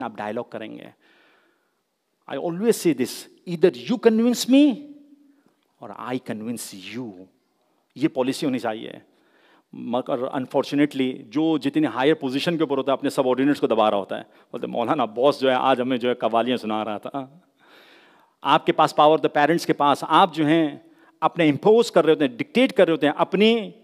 आप डायलॉग करेंगे। I always say this, either you convince me और आई कन्विंस यू, ये पॉलिसी होनी चाहिए। मगर अनफॉर्चुनेटली जो जितने हायर पोजीशन के ऊपर होता है अपने सबऑर्डिनेट्स को दबा रहा होता है, बोलते मौलाना बॉस जो है आज हमें जो है कवालियाँ सुना रहा था। आपके पास पावर, द पेरेंट्स के पास, आप जो हैं अपने इम्पोज कर रहे होते हैं, डिक्टेट कर रहे होते हैं, अपनी